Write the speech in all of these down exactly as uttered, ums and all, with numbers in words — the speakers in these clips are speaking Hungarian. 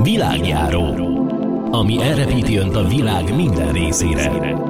Világjáró, ami elrepíti önt a világ minden részére.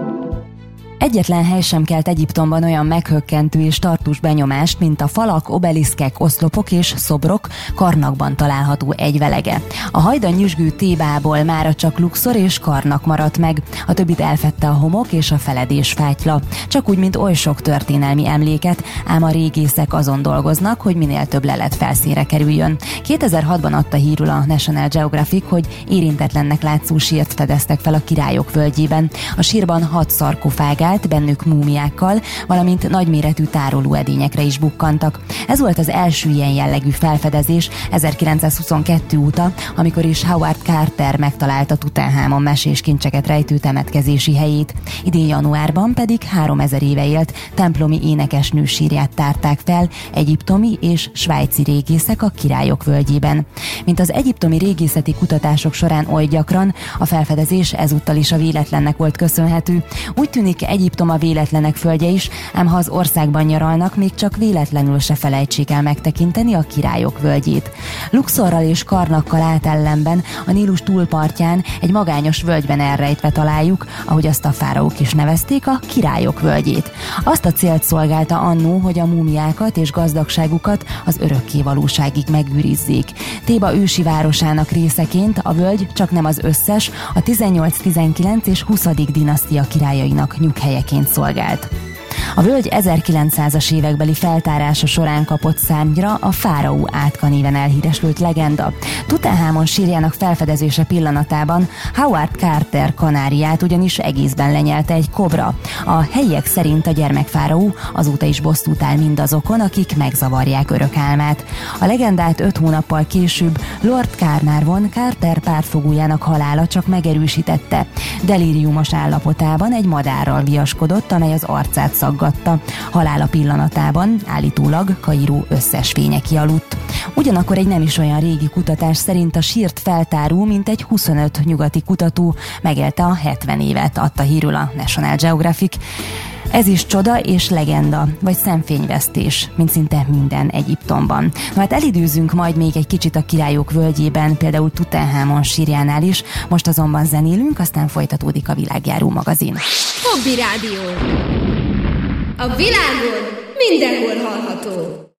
Egyetlen hely sem kelt Egyiptomban olyan meghökkentő és tartós benyomást, mint a falak, obeliszkek, oszlopok és szobrok Karnakban található egyvelege. A hajdan nyüzsgő Thébából mára csak Luxor és Karnak maradt meg, a többit elfedte a homok és a feledés fátyla. Csak úgy, mint oly sok történelmi emléket, ám a régészek azon dolgoznak, hogy minél több lelet felszínre kerüljön. kétezer-hatban adta hírül a National Geographic, hogy érintetlennek látszó sírt fedeztek fel a Királyok völgyében. A sírban hat szarkofág állt, bennük múmiákkal, valamint nagyméretű tároló edényekre is bukkantak. Ez volt az első ilyen jellegű felfedezés ezerkilencszázhuszonkettő óta, amikor is Howard Carter megtalálta Tutanhamon mesés kincseket rejtő temetkezési helyét. Idén januárban pedig háromezer éve élt templomi énekesnő sírját tárták fel egyiptomi és svájci régészek a Királyok völgyében. Mint az egyiptomi régészeti kutatások során oly gyakran, a felfedezés ezúttal is a véletlennek volt köszönhető. Úgy tűnik, Egyiptom a véletlenek földje is, ám ha az országban nyaralnak, még csak véletlenül se felejtsék el megtekinteni a Királyok völgyét. Luxorral és Karnakkal át ellenben a Nílus túlpartján egy magányos völgyben elrejtve találjuk, ahogy azt a fáraók is nevezték, a Királyok völgyét. Azt a célt szolgálta annó, hogy a múmiákat és gazdagságukat az örökké valóságig megőrizzék. Théba ősi városának részeként a völgy csak nem az összes, a tizennyolc, tizenkilenc és huszadik dinasztia királyainak nyughelyeként szolgált. A völgy ezerkilencszázas évekbeli feltárása során kapott szárnyra a fáraó Átka néven elhíresült legenda. Tutanhamon sírjának felfedezése pillanatában Howard Carter Kanáriát ugyanis egészben lenyelte egy kobra. A helyiek szerint a gyermekfáraó azóta is bosszút áll mindazokon, akik megzavarják örök álmát. A legendát öt hónappal később Lord Carnarvon, Carter pártfogójának halála csak megerősítette. Delíriumos állapotában egy madárral viaskodott, amely az arcát szaggatta. Halála pillanatában állítólag Kairó összes fénye kialudt. Ugyanakkor egy nem is olyan régi kutatás szerint a sírt feltáró mintegy huszonöt nyugati kutató megélte a hetven évet, adta hírül a National Geographic. Ez is csoda és legenda, vagy szemfényvesztés, mint szinte minden Egyiptomban. Na hát elidőzünk majd még egy kicsit a Királyok völgyében, például Tutanhamon sírjánál is, most azonban zenélünk, aztán folytatódik a Világjáró magazin. Hobby Rádió. A világon mindenhol hallható.